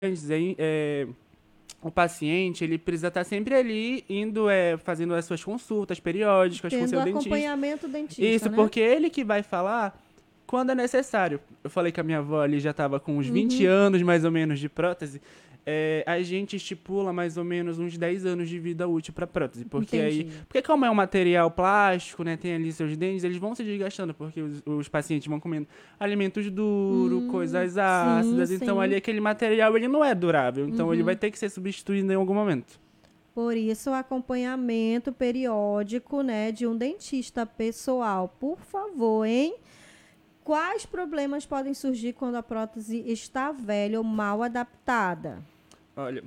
o paciente, ele precisa estar sempre ali, indo, fazendo as suas consultas periódicas com Tendo seu dentista. acompanhamento dentista, Isso, né? porque ele que vai falar quando é necessário. Eu falei que a minha avó ali já estava com uns 20 Uhum, anos, mais ou menos, de prótese. A gente estipula mais ou menos uns 10 anos de vida útil para prótese. Porque aí. entendi. Porque como é um material plástico, né? Tem ali seus dentes, eles vão se desgastando, porque os pacientes vão comendo alimentos duros, coisas Sim, ácidas. Então ali sim. aquele material ele não é durável. Então ele vai Uhum. ter que ser substituído em algum momento. Por isso, o acompanhamento periódico, né, de um dentista pessoal. Por favor, hein? Quais problemas podem surgir quando a prótese está velha ou mal adaptada? Olha,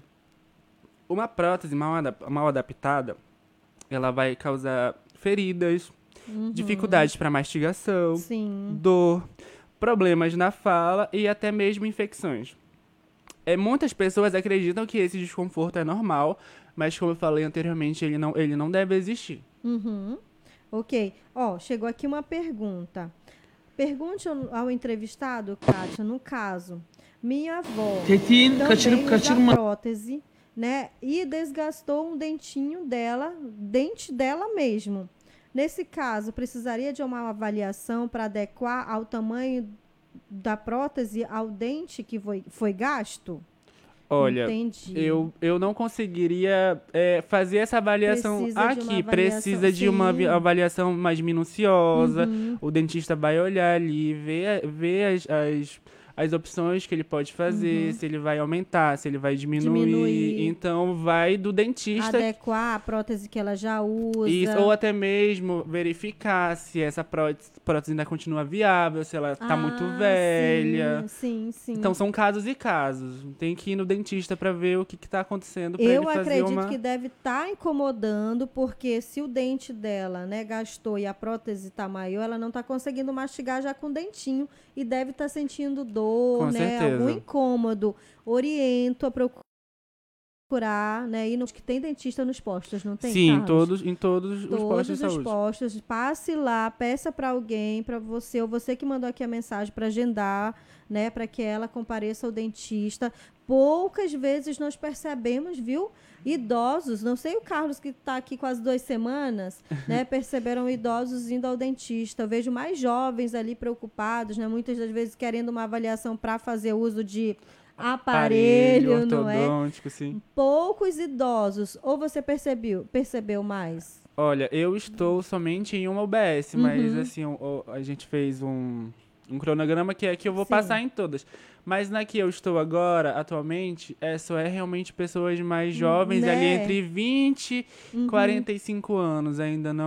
uma prótese mal adaptada, ela vai causar feridas, Uhum. dificuldades para mastigação, Sim. dor, problemas na fala e até mesmo infecções. Muitas pessoas acreditam que esse desconforto é normal, mas como eu falei anteriormente, ele não deve existir. Uhum. Ok. Ó, chegou aqui uma pergunta. Pergunte ao entrevistado, Kátia, no caso, minha avó Tetin também usa kaçırma. prótese, né? E desgastou um dentinho dela, dente dela mesmo. Nesse caso, precisaria de uma avaliação para adequar ao tamanho da prótese ao dente que foi gasto? Olha, Entendi. eu não conseguiria fazer essa avaliação Precisa de uma aqui. avaliação. Precisa de uma Sim. avaliação mais minuciosa. Uhum. O dentista vai olhar ali, ver as opções que ele pode fazer, Uhum. se ele vai aumentar, se ele vai diminuir. Diminuir, Então, vai do dentista. adequar a prótese que ela já Isso, ou usa. até mesmo verificar se essa prótese ainda continua viável, se ela tá muito Ah, velha. sim, sim, Então sim. são casos e casos. Tem que ir no dentista pra ver o que tá acontecendo pra ele Eu fazer acredito que uma. deve estar incomodando, porque se o dente dela, né, gastou e a prótese tá maior, ela não tá conseguindo mastigar já com o dentinho e deve estar sentindo dor, Com né, algum certeza. incômodo. Oriento a procurar, né, ir nos que tem dentista nos postos, não tem, Sim, Carlos? em todos os postos de Todos os saúde. postos, passe lá, peça para alguém, para você, ou você que mandou aqui a mensagem para agendar, né, para que ela compareça ao dentista. Poucas vezes nós percebemos, viu? Idosos, não sei o Carlos que está aqui quase 2 semanas, né? Perceberam idosos indo ao dentista. Eu vejo mais jovens ali preocupados, né? Muitas das vezes querendo uma avaliação para fazer uso de Aparelho aparelho, não é? ortodôntico, sim. Poucos idosos. Ou você percebeu mais? Olha, eu estou somente em uma UBS, mas Uhum. assim, a gente fez um cronograma que é que eu vou passar Sim. em todas. Mas na que eu estou agora, atualmente, só é realmente pessoas mais jovens, ali Né? entre 20 e Uhum. 45 anos.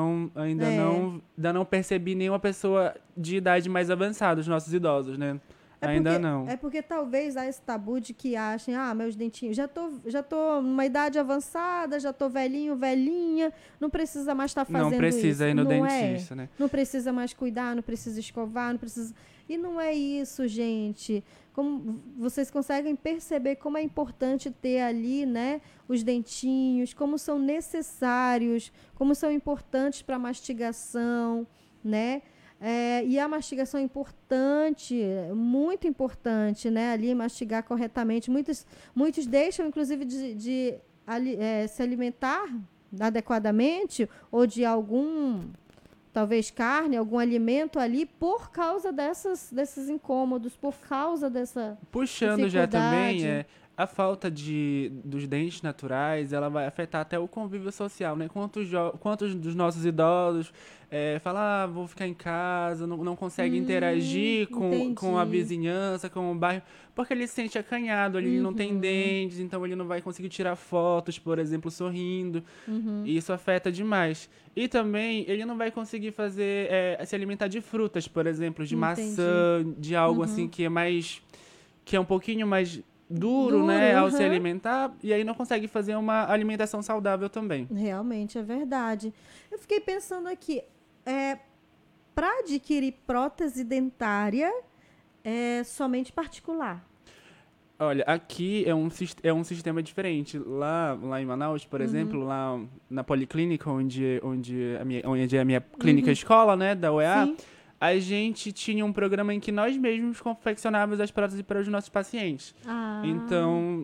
É. Ainda não percebi nenhuma pessoa de idade mais avançada, os nossos idosos, né? É Ainda porque, não. é porque talvez há esse tabu de que achem, meus dentinhos, já tô numa idade avançada, já tô velhinho, velhinha, não precisa mais estar Não fazendo precisa isso. ir no Não é. dentista, né? Não precisa mais cuidar, não precisa escovar, não precisa. E não é isso, gente. Como vocês conseguem perceber como é importante ter ali, né, os dentinhos, como são necessários, como são importantes para a mastigação, né? E a mastigação é importante, muito importante, né? Ali mastigar corretamente. Muitos deixam, inclusive, de se alimentar adequadamente ou de algum, talvez carne, algum alimento ali por causa desses incômodos, por causa dessa Puxando já também, dificuldade. a falta dos dentes naturais, ela vai afetar até o convívio social, né? Quantos dos nossos idosos falam, vou ficar em casa, não consegue interagir com a Entendi. vizinhança, com o bairro, porque ele se sente acanhado, ele não tem Uhum, dentes, então ele não vai conseguir tirar fotos, por exemplo, sorrindo. uhum, E isso afeta demais. E também ele não vai conseguir se alimentar de frutas, por exemplo, de entendi. maçã, de algo assim Uhum. que é um pouquinho mais duro, né, Duro, ao se uhum. alimentar, e aí não consegue fazer uma alimentação saudável também. Realmente é verdade. Eu fiquei pensando aqui, é, para adquirir prótese dentária é somente particular. Olha, aqui é um sistema diferente. Lá em Manaus, por Uhum, exemplo, lá na Policlínica, onde é a minha clínica uhum. escola, né, da UEA, Sim. a gente tinha um programa em que nós mesmos confeccionávamos as próteses para os nossos pacientes. Ah, Então,